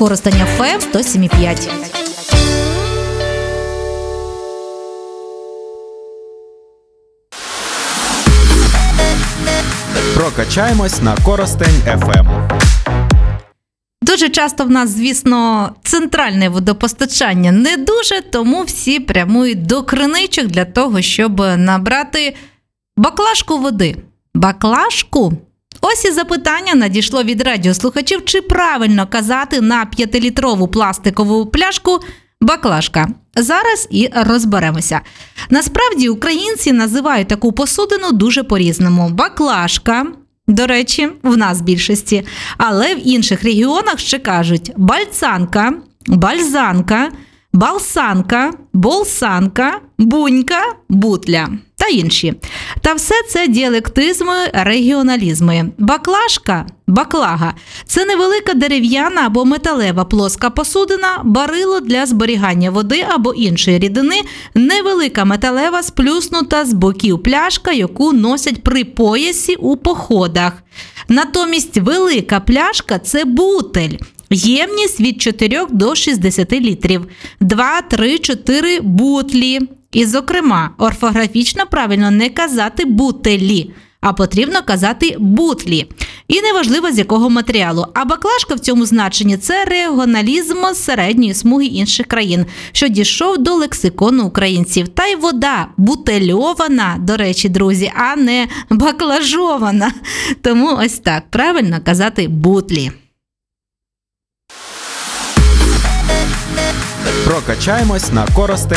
Коростень ФМ 107,5. Прокачаємось на Коростень ФМ. Дуже часто в нас, звісно, центральне водопостачання не дуже, тому всі прямують до криничок для того, щоб набрати баклажку води. Баклажку? Ось і запитання надійшло від радіослухачів, чи правильно казати на 5-літрову пластикову пляшку баклажка. Зараз і розберемося. Насправді українці називають таку посудину дуже по-різному. Баклажка, до речі, в нас більшості, але в інших регіонах ще кажуть бальцанка, бальзанка, балсанка, болсанка, бунька, бутля та інші. Та все це діалектизми, регіоналізми. Баклажка, баклага – це невелика дерев'яна або металева плоска посудина, барило для зберігання води або іншої рідини, невелика металева сплюснута з боків пляшка, яку носять при поясі у походах. Натомість велика пляшка – це бутель. Ємність від 4 до 60 літрів. 2, 3, 4 бутлі. І, зокрема, орфографічно правильно не казати бутелі, а потрібно казати бутлі. І неважливо, з якого матеріалу. А баклажка в цьому значенні – це регіоналізм середньої смуги інших країн, що дійшов до лексикону українців. Та й вода бутельована, до речі, друзі, а не баклажована. Тому ось так, правильно казати бутлі. Прокачаємось на Коростень